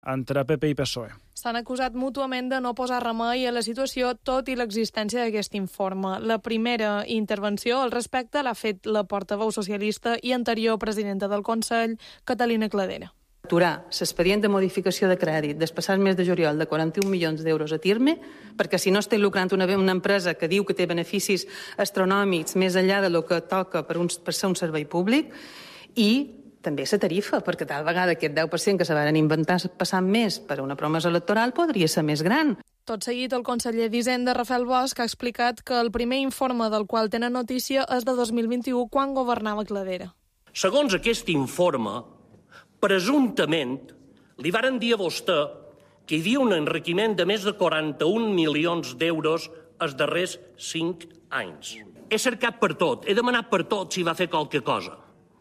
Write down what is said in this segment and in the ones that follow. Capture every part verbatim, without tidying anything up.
entre P P i P S O E. S'han acusat mútuament de no posar remei a la situació, tot i l'existència d'aquest informe. La primera intervenció al respecte l'ha fet la portaveu socialista i anterior presidenta del Consell, Catalina Cladera. Aturar l'expedient de modificació de crèdit del passat mes de juliol de quaranta-un milions d'euros a Tirme, perquè si no està lucrant una, una empresa que diu que té beneficis astronòmics més enllà del que toca per, un, per ser un servei públic, i també la tarifa, perquè tal vegada aquest deu per cent que se van inventar passant més per una promesa electoral podria ser més gran. Tot seguit, el conseller d'Hisenda, Rafael Bosch, ha explicat que el primer informe del qual tenen notícia és de dos mil vint-i-u, quan governava Cladera. Segons aquest informe, presumptament, li varen dir a vostè que hi havia un enriquiment de més de quaranta-un milions d'euros els darrers cinc anys. He cercat per tot, he demanat per tot si va fer qualque cosa.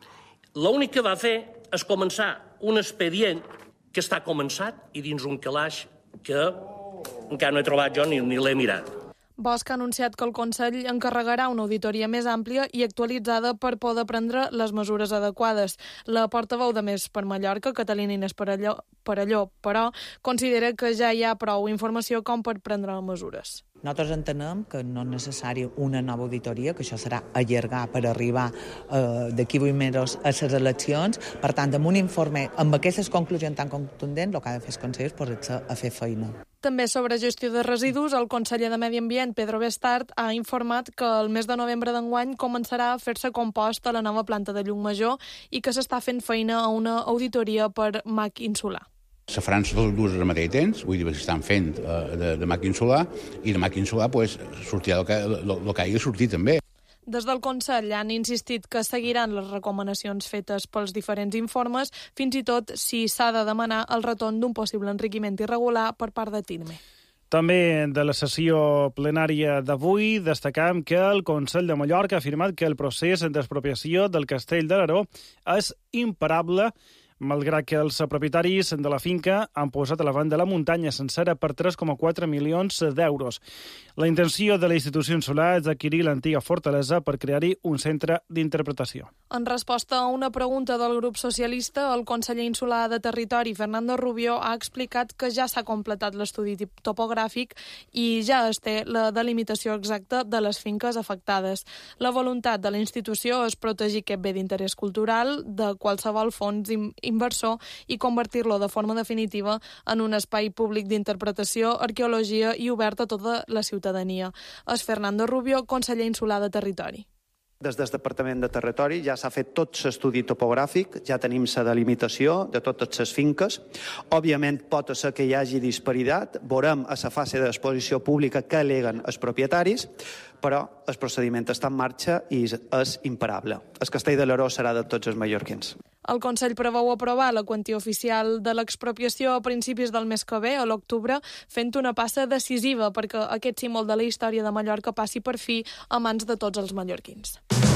L'únic que va fer és començar un expedient que està començat i dins un calaix que encara no he trobat jo ni, ni l'he mirat. Bosch ha anunciat que el Consell encarregarà una auditoria més àmplia i actualitzada per poder prendre les mesures adequades. La portaveu de Més per Mallorca, Catalina Inés Perelló, Perelló, però, considera que ja hi ha prou informació com per prendre mesures. Nosaltres entenem que no és necessari una nova auditoria, que això serà allargar per arribar eh, d'aquí vuit mesos a les eleccions. Per tant, amb un informe, amb aquestes conclusions tan contundents, el que ha de fer el Consell és posar-se a fer feina. També sobre gestió de residus, el conseller de Medi Ambient, Pedro Bestart, ha informat que el mes de novembre d'enguany començarà a fer-se compost a la nova planta de Llucmajor i que s'està fent feina a una auditoria per M A C insular. Se faran totes dues al mateix temps, vull dir que s'estan fent de, de M A C insular, i de M A C insular pues, sortirà el que, el, el que hagi de sortir també. Des del Consell han insistit que seguiran les recomanacions fetes pels diferents informes, fins i tot si s'ha de demanar el retorn d'un possible enriquiment irregular per part de Tirme. També de la sessió plenària d'avui destacam que el Consell de Mallorca ha afirmat que el procés d'expropiació del Castell de l'Aró és imparable, malgrat que els propietaris de la finca han posat a la banda la muntanya sencera per tres coma quatre milions d'euros. La intenció de la institució insular és adquirir l'antiga fortalesa per crear-hi un centre d'interpretació. En resposta a una pregunta del grup socialista, el conseller insular de Territori, Fernando Rubio, ha explicat que ja s'ha completat l'estudi topogràfic i ja es té la delimitació exacta de les finques afectades. La voluntat de la institució és protegir aquest bé d'interès cultural de qualsevol fons inversor i convertir-lo de forma definitiva en un espai públic d'interpretació, arqueologia i obert a tota la ciutadania. És Fernando Rubio, conseller insular de Territori. Des del Departament de Territori ja s'ha fet tot l'estudi topogràfic, ja tenim la delimitació de totes les finques. Òbviament pot ser que hi hagi disparitat, veurem a la fase d'exposició pública que aleguen els propietaris, però el procediment està en marxa i és imparable. El Castell de l'Aró serà de tots els mallorquins. El Consell preveu aprovar la quantia oficial de l'expropiació a principis del mes que ve, a l'octubre, fent una passa decisiva perquè aquest símbol de la història de Mallorca passi per fi a mans de tots els mallorquins.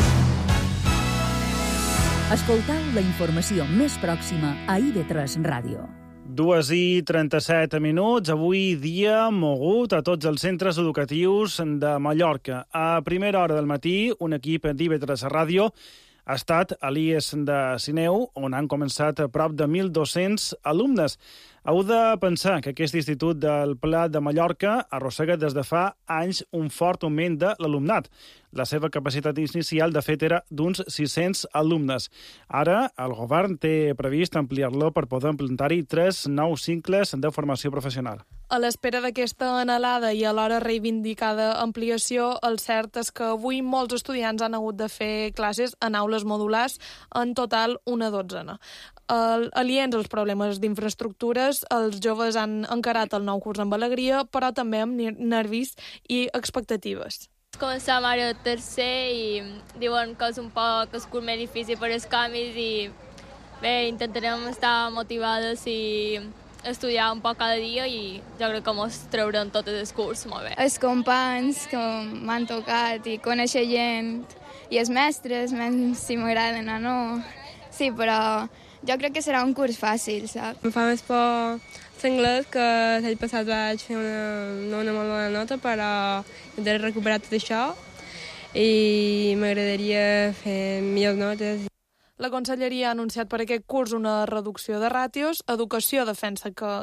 Escoltau la informació més pròxima a I V tres Ràdio. Dues i trenta-set minuts, avui dia mogut a tots els centres educatius de Mallorca. A primera hora del matí, un equip d'I V tres Ràdio ha estat a l'I E S de Sineu, on han començat a prop de mil dos-cents alumnes. Heu de pensar que aquest institut del Pla de Mallorca arrossega des de fa anys un fort augment de l'alumnat. La seva capacitat inicial, de fet, era d'uns sis-cents alumnes. Ara, el govern té previst ampliar-lo per poder implantar-hi tres nous cicles de formació professional. A l'espera d'aquesta anhelada i alhora reivindicada ampliació, el cert és que avui molts estudiants han hagut de fer classes en aules modulars, en total una dotzena. Aliens als problemes d'infraestructures, els joves han encarat el nou curs amb alegria, però també amb nervis i expectatives. Començàvem ara el tercer i diuen que és un poc el curs més difícil per els canvis i bé, intentarem estar motivades i estudiar un poc cada dia i jo crec que mos traurem tot el curs molt bé. Els companys que m'han tocat i conèixer gent i els mestres, menys si m'agraden o no. Sí, però jo crec que serà un curs fàcil, saps? Em fa més por l'anglès, que l'any passat vaig fer una, no una molt bona nota, però he recuperat tot això i m'agradaria fer millors notes. La Conselleria ha anunciat per aquest curs una reducció de ràtios. Educació defensa que,